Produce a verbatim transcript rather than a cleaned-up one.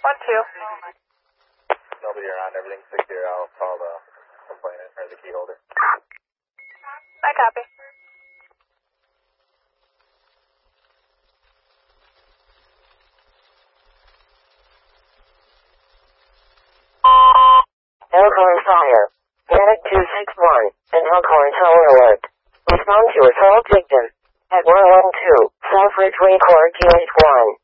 One, two. Nobody around, everything's secure. I'll call the complainant or the key holder. I copy. Elkhorn Fire. Panic two six one, and Elkhorn Tower Alert. Respond to assault victim at one one two, South Ridgeway Court, U H one.